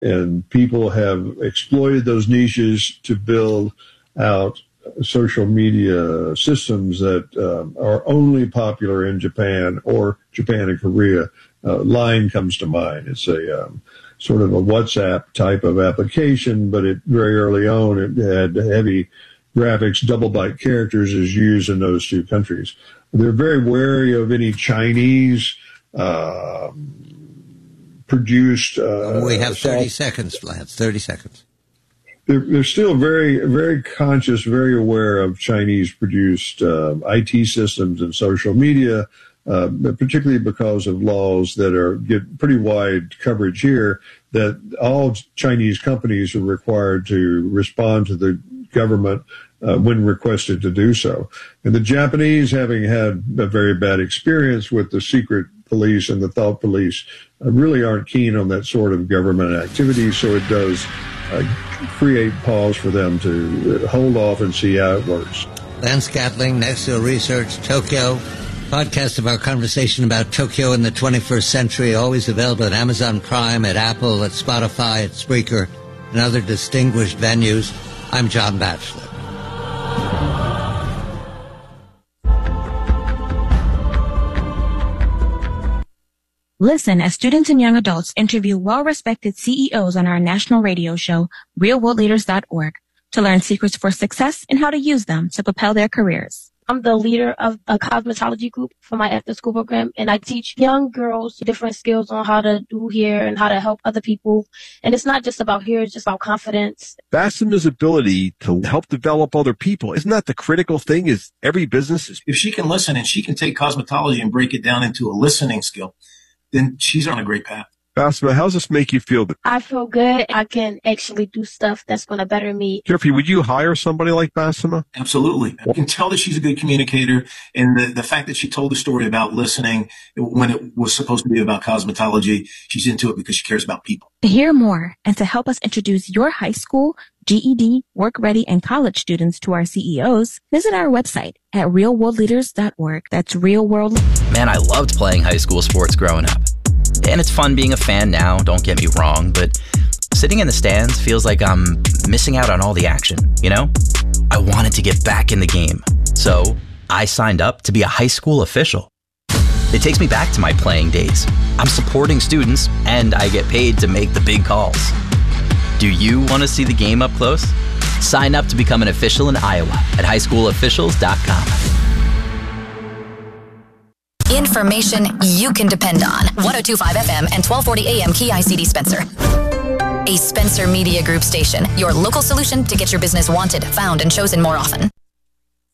and people have exploited those niches to build out social media systems that are only popular in Japan or Japan and Korea. Line comes to mind. It's a sort of a WhatsApp type of application, but very early on it had heavy graphics, double byte characters is used in those two countries. They're very wary of any Chinese produced. We have 30 seconds, Lance. 30 seconds. They're still very, very conscious, very aware of Chinese-produced IT systems and social media, particularly because of laws that get pretty wide coverage here, that all Chinese companies are required to respond to the government when requested to do so. And the Japanese, having had a very bad experience with the secret police and the thought police, really aren't keen on that sort of government activity, so it does create pause for them to hold off and see how it works. Lance Gatling, Nexo Research, Tokyo. Podcast of our conversation about Tokyo in the 21st century, always available at Amazon Prime, at Apple, at Spotify, at Spreaker, and other distinguished venues. I'm John Batchelor. Listen as students and young adults interview well-respected CEOs on our national radio show, realworldleaders.org, to learn secrets for success and how to use them to propel their careers. I'm the leader of a cosmetology group for my after-school program, and I teach young girls different skills on how to do hair and how to help other people. And it's not just about hair, it's just about confidence. Bassema's ability to help develop other people, isn't that the critical thing? Is every business is... If she can listen and she can take cosmetology and break it down into a listening skill, then she's on a great path. Bassema, how does this make you feel? I feel good. I can actually do stuff that's going to better me. Jeffrey, would you hire somebody like Bassema? Absolutely. You can tell that she's a good communicator. And the fact that she told the story about listening when it was supposed to be about cosmetology, she's into it because she cares about people. To hear more and to help us introduce your high school, GED, work-ready, and college students to our CEOs, visit our website at realworldleaders.org. That's Real World. Man, I loved playing high school sports growing up. And it's fun being a fan now, don't get me wrong, but sitting in the stands feels like I'm missing out on all the action, you know? I wanted to get back in the game, so I signed up to be a high school official. It takes me back to my playing days. I'm supporting students, and I get paid to make the big calls. Do you want to see the game up close? Sign up to become an official in Iowa at highschoolofficials.com. Information you can depend on. 102.5 FM and 1240 AM KICD Spencer. A Spencer Media Group station, your local solution to get your business wanted, found, and chosen more often.